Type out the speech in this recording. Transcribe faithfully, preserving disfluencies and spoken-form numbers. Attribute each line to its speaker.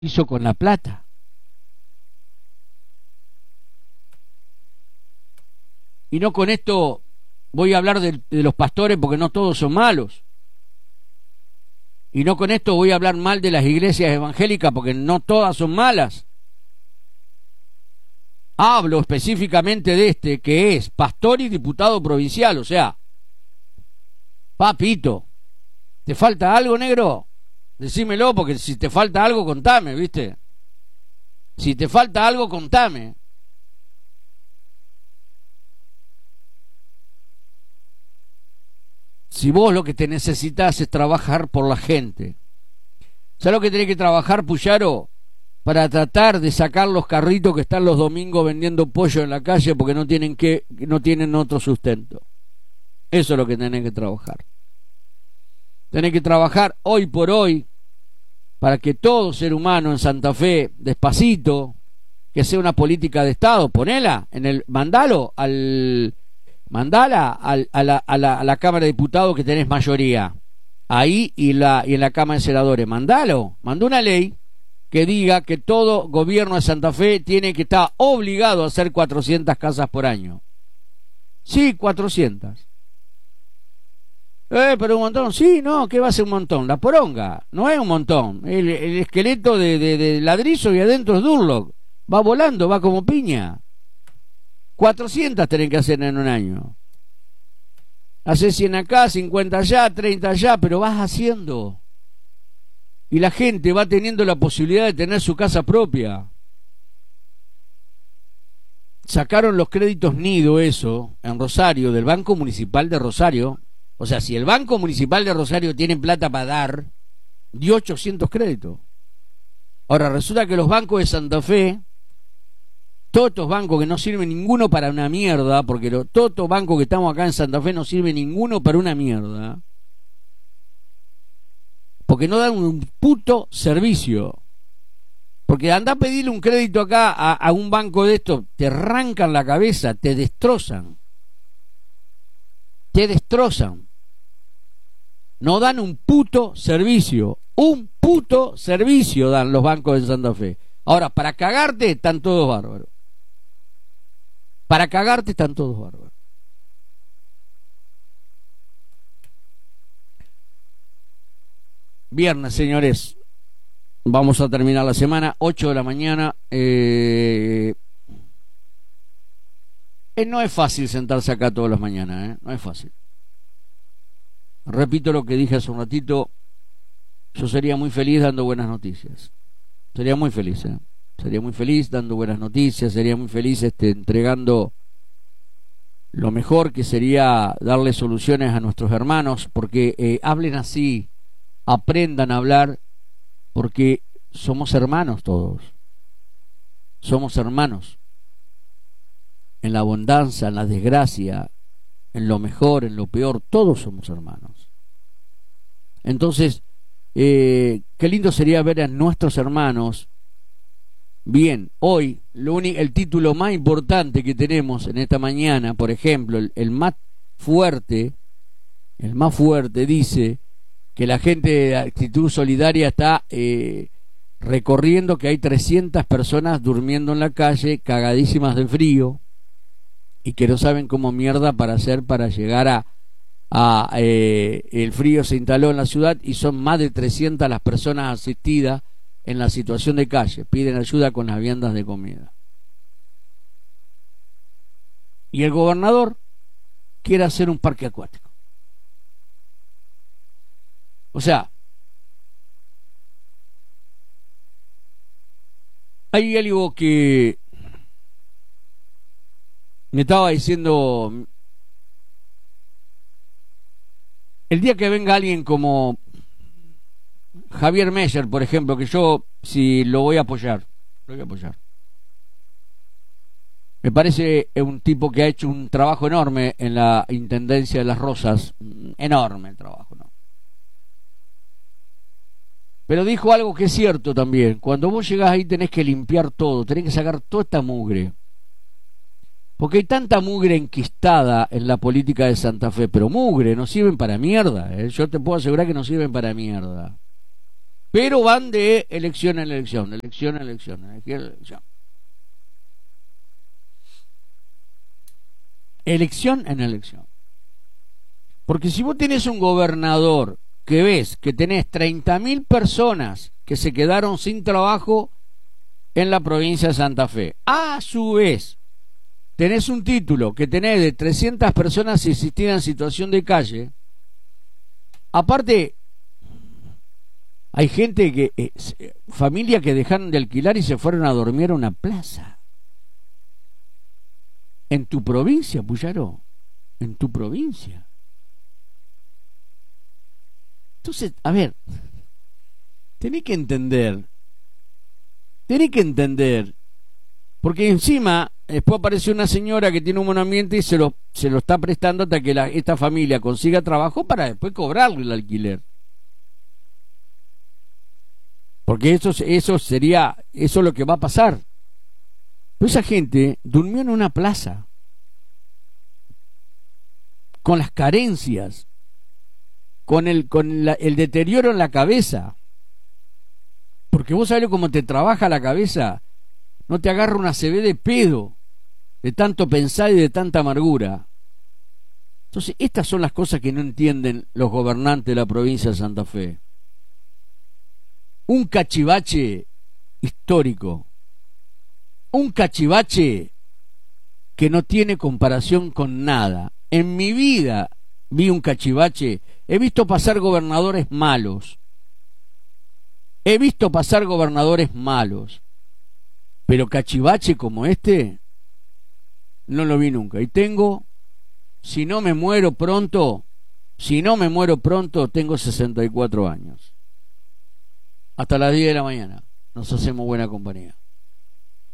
Speaker 1: hizo con la plata. Y no con esto voy a hablar de, de los pastores, porque no todos son malos. Y no con esto voy a hablar mal de las iglesias evangélicas, porque no todas son malas. Hablo específicamente de este, que es pastor y diputado provincial. O sea, papito, ¿te falta algo, negro? Decímelo, porque si te falta algo, contame, ¿viste? Si te falta algo, contame. Si vos lo que te necesitas es trabajar por la gente, ¿sabes lo que tenés que trabajar, Puyaro? Para tratar de sacar los carritos que están los domingos vendiendo pollo en la calle porque no tienen que, no tienen otro sustento. Eso es lo que tenés que trabajar. Tenés que trabajar hoy por hoy para que todo ser humano en Santa Fe, despacito, que sea una política de Estado, ponela en el, mandalo al Mandala al, a, la, a, la, a la Cámara de Diputados, que tenés mayoría ahí, y, la, y en la Cámara de Senadores. Mandalo, mandó una ley que diga que todo gobierno de Santa Fe tiene que estar obligado a hacer cuatrocientas casas por año. Sí, cuatrocientas. Eh, pero un montón. Sí, no, ¿qué va a ser un montón? La poronga, no es un montón. El, el esqueleto de, de, de ladrillo y adentro es Durlock. Va volando, va como piña. cuatrocientas tienen que hacer en un año. Haces cien acá, cincuenta allá, treinta allá, pero vas haciendo. Y la gente va teniendo la posibilidad de tener su casa propia. Sacaron los créditos nido, eso, en Rosario, del Banco Municipal de Rosario. O sea, si el Banco Municipal de Rosario tiene plata para dar, dio ochocientos créditos. Ahora, resulta que los bancos de Santa Fe, todos estos bancos que no sirven ninguno para una mierda, porque lo, todos estos bancos que estamos acá en Santa Fe no sirven ninguno para una mierda, porque no dan un puto servicio. Porque anda a pedirle un crédito acá a, a un banco de estos, te arrancan la cabeza, te destrozan, te destrozan. No dan un puto servicio, un puto servicio dan los bancos de Santa Fe. Ahora, para cagarte están todos bárbaros. Para cagarte están todos bárbaros. Viernes, señores. Vamos a terminar la semana, ocho de la mañana. Eh... Eh, no es fácil sentarse acá todas las mañanas, ¿eh? No es fácil. Repito lo que dije hace un ratito. Yo sería muy feliz dando buenas noticias. Sería muy feliz, ¿eh? Sería muy feliz dando buenas noticias, sería muy feliz este, entregando lo mejor, que sería darle soluciones a nuestros hermanos, porque eh, hablen así, aprendan a hablar, porque somos hermanos todos. Somos hermanos. En la abundancia, en la desgracia, en lo mejor, en lo peor, todos somos hermanos. Entonces, eh, qué lindo sería ver a nuestros hermanos. Bien, hoy lo único, el título más importante que tenemos en esta mañana, por ejemplo, el, el más fuerte, el más fuerte dice que la gente de Actitud Solidaria está eh, recorriendo que hay trescientas personas durmiendo en la calle, cagadísimas de frío, y que no saben cómo mierda para hacer para llegar a, a eh, el frío se instaló en la ciudad, y son más de trescientas las personas asistidas en la situación de calle, piden ayuda con las viandas de comida. Y el gobernador quiere hacer un parque acuático. O sea, hay algo que me estaba diciendo. El día que venga alguien como Javier Meyer, por ejemplo, que yo si lo voy a apoyar, lo voy a apoyar. Me parece un tipo que ha hecho un trabajo enorme en la Intendencia de Las Rosas, enorme el trabajo, ¿no? Pero dijo algo que es cierto también. Cuando vos llegás ahí tenés que limpiar todo, tenés que sacar toda esta mugre. Porque hay tanta mugre enquistada en la política de Santa Fe, pero mugre, no sirven para mierda, ¿eh? Yo te puedo asegurar que no sirven para mierda. pero van de elección en elección, de elección en elección, de elección en elección. Elección en elección. Porque si vos tenés un gobernador que ves que tenés treinta mil personas que se quedaron sin trabajo en la provincia de Santa Fe, a su vez tenés un título que tenés de trescientas personas que existían en situación de calle, aparte hay gente que, eh, familia que dejaron de alquilar y se fueron a dormir a una plaza. En tu provincia, Puyaro, en tu provincia. Entonces, a ver, tenés que entender, tenés que entender, porque encima después aparece una señora que tiene un buen ambiente y se lo, se lo está prestando hasta que la, esta familia consiga trabajo para después cobrarle el alquiler. Porque eso, eso sería, eso es lo que va a pasar. Pero esa gente durmió en una plaza, con las carencias, con el, con la, el deterioro en la cabeza. Porque vos sabés cómo te trabaja la cabeza, no te agarra una C B de pedo, de tanto pensar y de tanta amargura. Entonces, estas son las cosas que no entienden los gobernantes de la provincia de Santa Fe. Un cachivache histórico, un cachivache que no tiene comparación con nada. En mi vida vi un cachivache, he visto pasar gobernadores malos, he visto pasar gobernadores malos, pero cachivache como este no lo vi nunca. Y tengo, si no me muero pronto, si no me muero pronto, tengo sesenta y cuatro años. Hasta las diez de la mañana nos hacemos buena compañía.